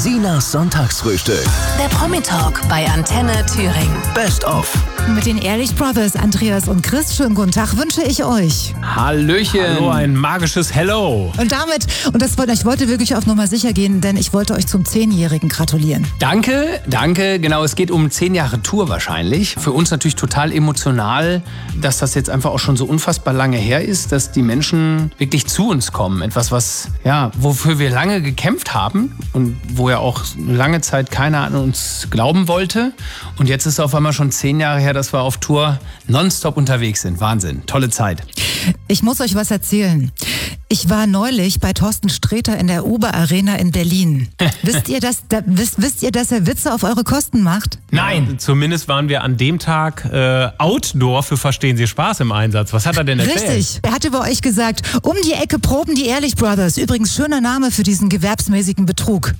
Sinas Sonntagsfrühstück. Der Promi-Talk bei Antenne Thüringen. Best of. Mit den Ehrlich Brothers, Andreas und Chris, schönen guten Tag wünsche ich euch. Hallöchen. Hallo, ein magisches Hello. Und damit, ich wollte wirklich auf Nummer sicher gehen, denn ich wollte euch zum 10-Jährigen gratulieren. Danke. Genau, es geht um 10 Jahre Tour wahrscheinlich. Für uns natürlich total emotional, dass das jetzt einfach auch schon so unfassbar lange her ist, dass die Menschen wirklich zu uns kommen. Etwas, wofür wir lange gekämpft haben und wo ja auch lange Zeit keiner an uns glauben wollte. Und jetzt ist es auf einmal schon 10 Jahre her, dass wir auf Tour nonstop unterwegs sind. Wahnsinn, tolle Zeit. Ich muss euch was erzählen. Ich war neulich bei Thorsten Sträter in der Uber Arena in Berlin. Wisst ihr, dass er Witze auf eure Kosten macht? Nein. Zumindest waren wir an dem Tag Outdoor für Verstehen Sie Spaß im Einsatz. Was hat er denn erzählt? Richtig. Er hatte bei euch gesagt, um die Ecke proben die Ehrlich Brothers. Übrigens schöner Name für diesen gewerbsmäßigen Betrug.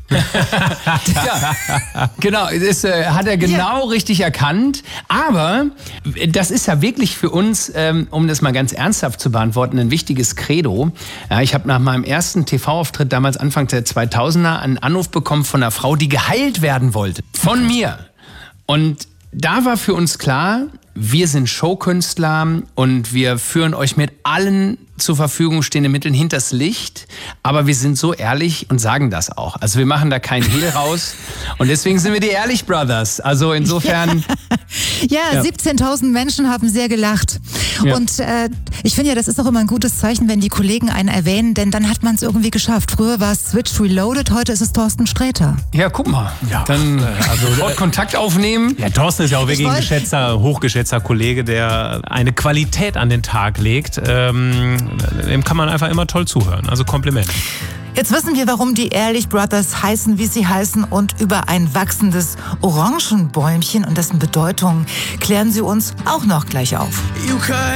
Ja, genau, das hat er genau richtig erkannt. Aber das ist ja wirklich für uns, um das mal ganz ernsthaft zu beantworten, ein wichtiges Credo. Ja, ich habe nach meinem ersten TV-Auftritt damals Anfang der 2000er einen Anruf bekommen von einer Frau, die geheilt werden wollte. Von mir. Und da war für uns klar, wir sind Showkünstler und wir führen euch mit allen zur Verfügung stehenden Mitteln hinters Licht. Aber wir sind so ehrlich und sagen das auch. Also wir machen da keinen Hehl raus. Und deswegen sind wir die Ehrlich Brothers. Also insofern... Ja, 17.000 Menschen haben sehr gelacht. Ja. Und ich finde ja, das ist auch immer ein gutes Zeichen, wenn die Kollegen einen erwähnen, denn dann hat man es irgendwie geschafft. Früher war es Switch Reloaded, heute ist es Thorsten Sträter. Ja, guck mal. Ja. Dann sofort Kontakt aufnehmen. Ja, Thorsten ist ja auch wirklich ein hochgeschätzter Kollege, der eine Qualität an den Tag legt. Dem kann man einfach immer toll zuhören. Also Kompliment. Jetzt wissen wir, warum die Ehrlich Brothers heißen, wie sie heißen, und über ein wachsendes Orangenbäumchen und dessen Bedeutung klären sie uns auch noch gleich auf.